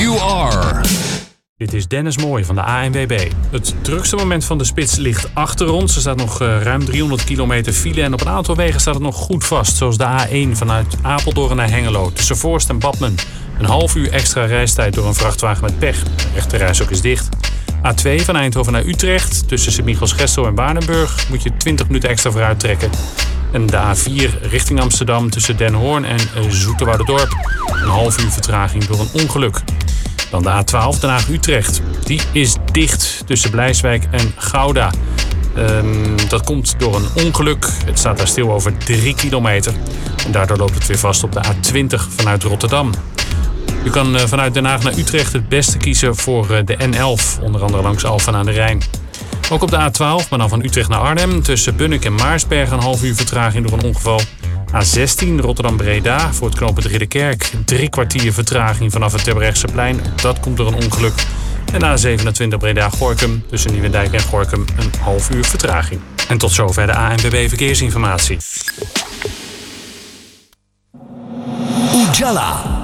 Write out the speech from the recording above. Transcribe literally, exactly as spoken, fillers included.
you are. Dit is Dennis Mooij van de A N W B. Het drukste moment van de spits ligt achter ons. Er staat nog uh, ruim driehonderd kilometer file en op een aantal wegen staat het nog goed vast. Zoals de A één vanuit Apeldoorn naar Hengelo. Tussen Voorst en Badmen. Een half uur extra reistijd door een vrachtwagen met pech. De rechterrijstrook is dicht. A twee van Eindhoven naar Utrecht. Tussen Sint-Michels-Gestel en Waardenburg moet je twintig minuten extra vooruit trekken. En de A vier richting Amsterdam tussen Den Hoorn en Zoeterwouderdorp. Een half uur vertraging door een ongeluk. Dan de A twaalf Den Haag-Utrecht. Die is dicht tussen Blijswijk en Gouda. Um, dat komt door een ongeluk. Het staat daar stil over drie kilometer. En daardoor loopt het weer vast op de A twintig vanuit Rotterdam. U kan uh, vanuit Den Haag naar Utrecht het beste kiezen voor uh, de N elf. Onder andere langs Alphen aan de Rijn. Ook op de A twaalf, maar dan van Utrecht naar Arnhem. Tussen Bunnik en Maarsberg een half uur vertraging door een ongeval. A zestien Rotterdam-Breda voor het knooppunt Ridderkerk. Drie kwartier vertraging vanaf het Terbrechtseplein. Dat komt door een ongeluk. En A zevenentwintig Breda-Gorinchem tussen Nieuwendijk en Gorinchem een half uur vertraging. En tot zover de A N W B Verkeersinformatie. Ujala.